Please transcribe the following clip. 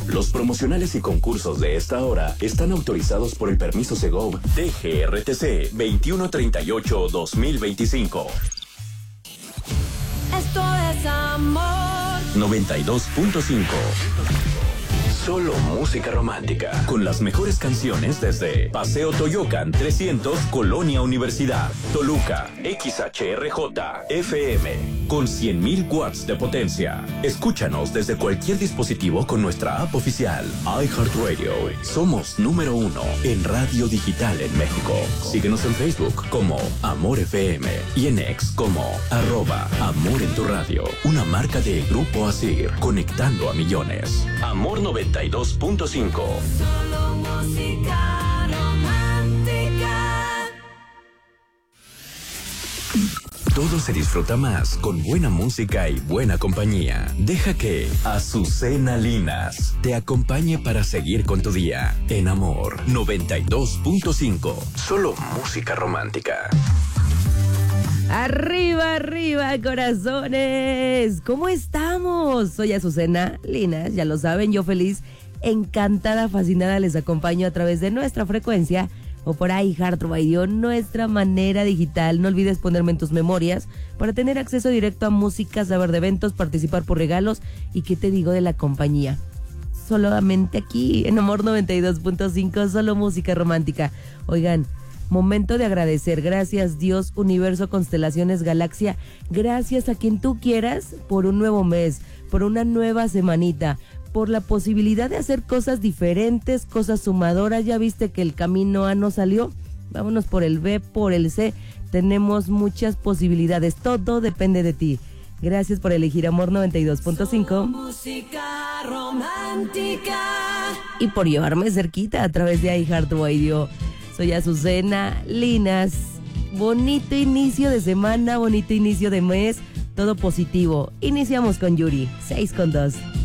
Los promocionales y concursos de esta hora están autorizados por el permiso Segov DGRTC 2138-2025. Esto es amor. 92.5. Solo música romántica. Con las mejores canciones desde Paseo Toyocan 300, Colonia Universidad, Toluca, XHRJ, FM, con 100.000 watts de potencia. Escúchanos desde cualquier dispositivo con nuestra app oficial, iHeartRadio. Somos número 1 en radio digital en México. Síguenos en Facebook como Amor FM y en X como @Amor en tu radio. Una marca de Grupo Asir, conectando a millones. Amor 92.5. Solo música romántica. Todo se disfruta más con buena música y buena compañía. Deja que Azucena Linas te acompañe para seguir con tu día. En Amor 92.5. Solo música romántica. Arriba, arriba, corazones. ¿Cómo estamos? Soy Azucena Linas, ya lo saben, yo feliz, encantada, fascinada, les acompaño a través de nuestra frecuencia o por iHeartRadio, nuestra manera digital. No olvides ponerme en tus memorias para tener acceso directo a música, saber de eventos, participar por regalos y qué te digo de la compañía. Solamente aquí en Amor 92.5, solo música romántica. Oigan, momento de agradecer. Gracias Dios, universo, constelaciones, galaxia. Gracias a quien tú quieras por un nuevo mes, por una nueva semanita, por la posibilidad de hacer cosas diferentes, cosas sumadoras. Ya viste que el camino A no salió. Vámonos por el B, por el C. Tenemos muchas posibilidades. Todo depende de ti. Gracias por elegir Amor 92.5. Música romántica. Y por llevarme cerquita a través de iHeartRadio. Soy Azucena Linas. Bonito inicio de semana, bonito inicio de mes, todo positivo. Iniciamos con Yuri, 6 con 2.